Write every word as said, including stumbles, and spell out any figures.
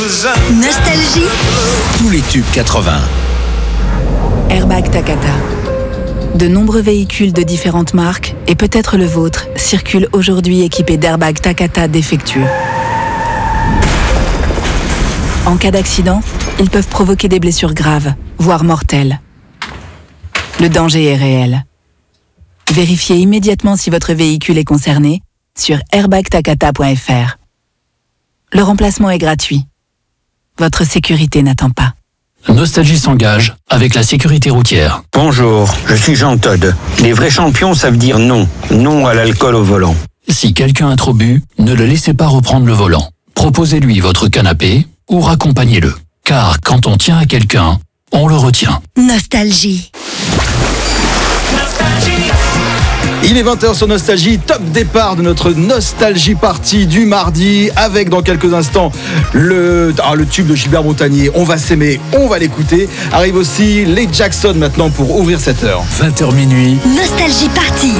Nostalgie. Tous les tubes quatre-vingts. Airbag Takata. De nombreux véhicules de différentes marques, et peut-être le vôtre, circulent aujourd'hui équipés d'airbags Takata défectueux. En cas d'accident, ils peuvent provoquer des blessures graves, voire mortelles. Le danger est réel. Vérifiez immédiatement si votre véhicule est concerné sur airbag takata point f r. Le remplacement est gratuit. Votre sécurité n'attend pas. Nostalgie s'engage avec la sécurité routière. Bonjour, je suis Jean Todt. Les vrais champions savent dire non. Non à l'alcool au volant. Si quelqu'un a trop bu, ne le laissez pas reprendre le volant. Proposez-lui votre canapé ou raccompagnez-le. Car quand on tient à quelqu'un, on le retient. Nostalgie. Il est vingt heures sur Nostalgie, top départ de notre Nostalgie Party du mardi avec dans quelques instants le, ah, le tube de Gilbert Montagnier, On va s'aimer, on va l'écouter. Arrive aussi les Jackson maintenant pour ouvrir cette heure. vingt heures minuit. Nostalgie Party.